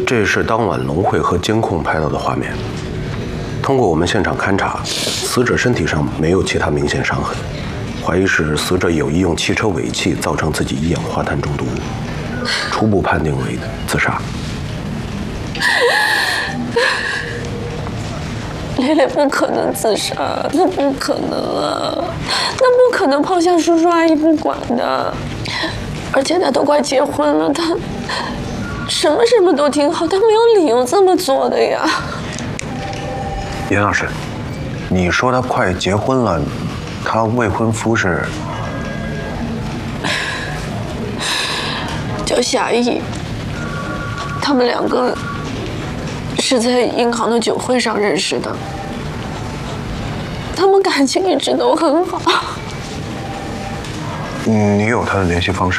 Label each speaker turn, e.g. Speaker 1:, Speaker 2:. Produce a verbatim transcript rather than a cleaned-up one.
Speaker 1: 这是当晚龙会和监控拍到的画面。通过我们现场勘查，死者身体上没有其他明显伤痕，怀疑是死者有意用汽车尾气造成自己一氧化碳中毒，初步判定为自杀。
Speaker 2: 蕾蕾不可能自杀，那不可能啊，那不可能抛下叔叔阿姨不管的。而且他都快结婚了，他什么什么都挺好，他没有理由这么做的呀。
Speaker 3: 严老师，你说他快结婚了，他未婚夫是？
Speaker 2: 叫夏意，他们两个是在银行的酒会上认识的，他们感情一直都很好。
Speaker 3: 你有他的联系方式？